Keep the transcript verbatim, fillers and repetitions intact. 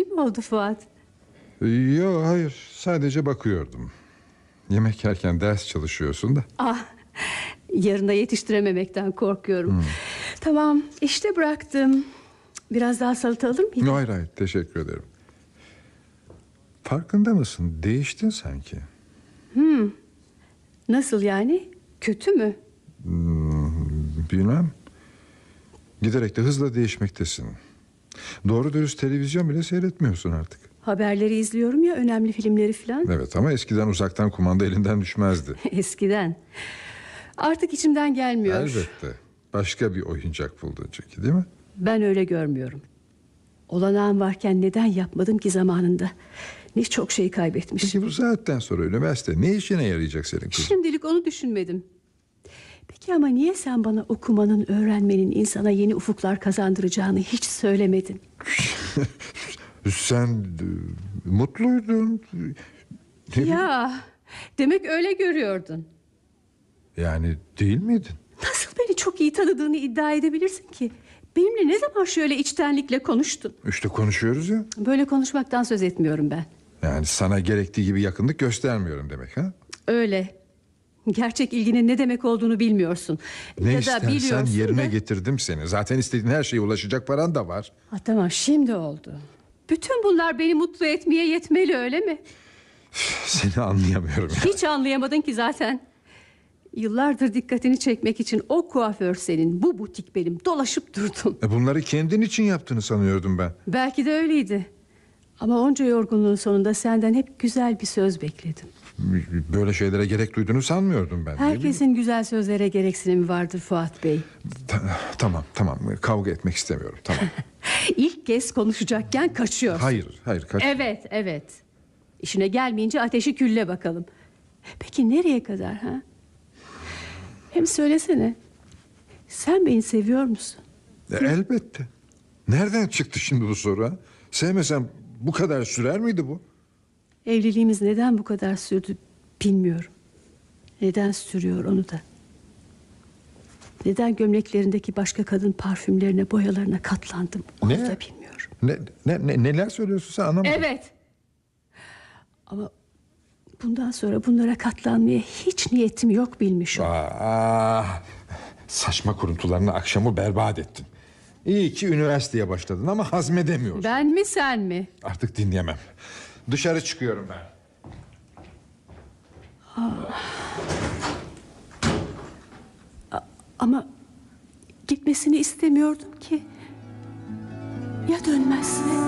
mi oldu Fuat? Yok, hayır, sadece bakıyordum. Yemek yerken ders çalışıyorsun da. Ah, yarına yetiştirememekten korkuyorum. hmm. Tamam, işte bıraktım. Biraz daha salata alır mıydın? Hayır hayır, teşekkür ederim. Farkında mısın? Değiştin sanki. Hmm. Nasıl yani? Kötü mü? Hmm, bilmem. Giderek de hızla değişmektesin. Doğru dürüst televizyon bile seyretmiyorsun artık. Haberleri izliyorum ya, önemli filmleri falan. Evet, ama eskiden uzaktan kumanda elinden düşmezdi. Eskiden. Artık içimden gelmiyor. Elbette. Başka bir oyuncak buldun çünkü, değil mi? Ben öyle görmüyorum. Olanağım varken neden yapmadım ki zamanında? Ne çok şey kaybetmişim. Peki bu saatten sonra üniversite ne işine yarayacak senin kızım? Şimdilik onu düşünmedim. Peki ama niye sen bana okumanın, öğrenmenin insana yeni ufuklar kazandıracağını hiç söylemedin? Sen e, mutluydun. Ne Ya, demek öyle görüyordun. Yani değil miydin? Nasıl beni çok iyi tanıdığını iddia edebilirsin ki? Benimle ne zaman şöyle içtenlikle konuştun? İşte konuşuyoruz ya. Böyle konuşmaktan söz etmiyorum ben. Yani sana gerektiği gibi yakınlık göstermiyorum demek, ha? Öyle. Gerçek ilginin ne demek olduğunu bilmiyorsun. Ne ya istersen da biliyorsun yerine da... getirdim seni. Zaten istediğin her şeye ulaşacak paran da var. Ha, tamam, şimdi oldu. Bütün bunlar beni mutlu etmeye yetmeli, öyle mi? Seni anlayamıyorum ya. Hiç anlayamadın ki zaten. Yıllardır dikkatini çekmek için o kuaför senin, bu butik benim, dolaşıp durdum. E bunları kendin için yaptığını sanıyordum ben. Belki de öyleydi. Ama onca yorgunluğun sonunda senden hep güzel bir söz bekledim. Böyle şeylere gerek duyduğunu sanmıyordum ben. Herkesin güzel sözlere gereksinimi vardır Fuat Bey. Ta- tamam tamam, kavga etmek istemiyorum, tamam. İlk kez konuşacakken kaçıyorsun. Hayır hayır kaç. Evet evet. İşine gelmeyince ateşi külle bakalım. Peki nereye kadar ha? Hem söylesene, sen beni seviyor musun? E, elbette. Nereden çıktı şimdi bu soru, ha? Sevmesem bu kadar sürer miydi bu? Evliliğimiz neden bu kadar sürdü bilmiyorum. Neden sürüyor onu da. Neden gömleklerindeki başka kadın parfümlerine, boyalarına katlandım onu Ne? da bilmiyorum. Ne, ne, ne, neler söylüyorsun sen, anlamadım. Evet. Ama bundan sonra bunlara katlanmaya hiç niyetim yok, bilmiş ol. Aa, saçma kuruntularını akşamı berbat ettin. İyi ki üniversiteye başladın ama hazmedemiyorsun. Ben mi sen mi? Artık dinleyemem. Dışarı çıkıyorum ben. Ama gitmesini istemiyordum ki. Ya dönmezse?